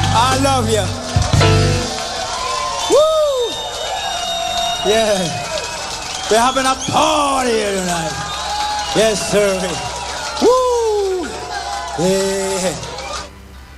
I love you. Woo! Yeah. We're having a party here tonight. Yes, sir. Woo! Yeah.